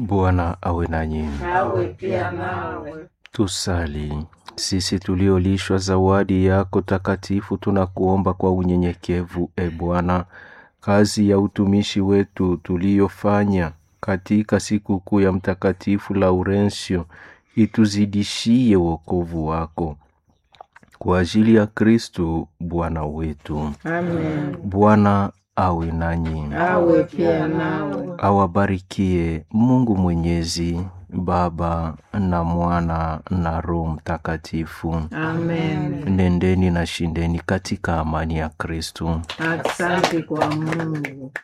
Bwana awe nanyi. Awe pia nawe. Tusali. Sisi tuliolishwa zawadi yako takatifu, tunakuomba kwa unyenyekevu, Bwana, kazi ya utumishi wetu tuliyofanya katika sikukuu ya Mtakatifu Laurensio ituzidishie wokovu wako. Kwa ajili ya Kristo Bwana wetu. Amen. Bwana awe nanyi. Awe pia nawe. Awabarikie Mungu Mwenyezi, Baba na Mwana na Roho Mtakatifu. Amen. Nendeni na shindeni katika amani ya Kristo. Asante kwa Mungu.